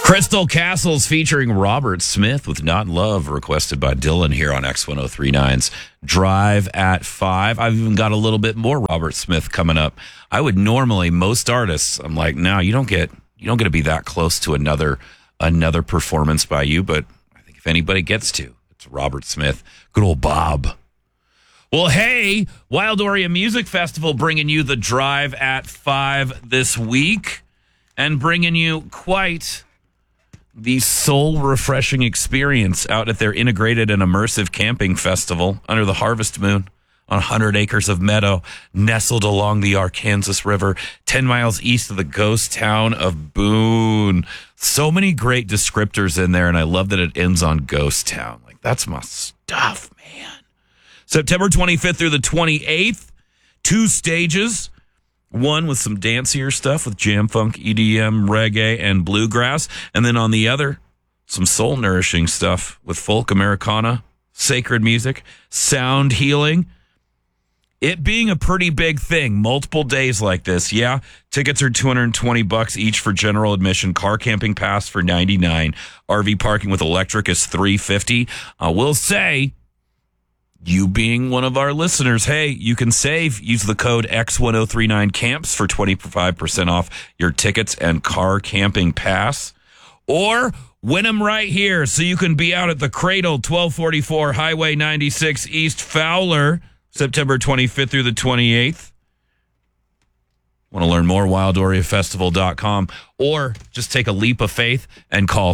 Crystal Castles featuring Robert Smith with Not Love, requested by Dylan here on X1039's Drive at 5. I've even got a little bit more Robert Smith coming up. I would normally, most artists, I'm like, no, you don't get to be that close to another performance by you, but I think if anybody gets to, it's Robert Smith. Good old Bob. Well, hey, Wild Oria Music Festival bringing you the Drive at 5 this week and bringing you quite the soul-refreshing experience out at their integrated and immersive camping festival under the harvest moon on 100 acres of meadow nestled along the Arkansas River, 10 miles east of the ghost town of Boone. So many great descriptors in there, and I love that it ends on ghost town. Like, that's my stuff, man. September 25th through the 28th, 2 stages. One with some dancier stuff with jam funk, EDM, reggae, and bluegrass. And then on the other, some soul-nourishing stuff with folk Americana, sacred music, sound healing. It being a pretty big thing, multiple days like this. Yeah, tickets are $220 each for general admission. Car camping pass for $99. RV parking with electric is $350. I will say, you being one of our listeners, hey, you can save. Use the code X1039CAMPS for 25% off your tickets and car camping pass. Or win them right here so you can be out at the Cradle, 1244 Highway 96 East Fowler, September 25th through the 28th. Want to learn more? WildOriaFestival.com, or just take a leap of faith and call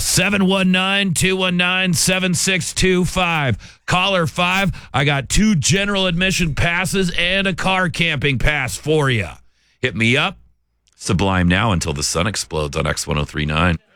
719-219-7625. Caller 5, I got 2 general admission passes and a car camping pass for you. Hit me up. Sublime now until the sun explodes on X1039.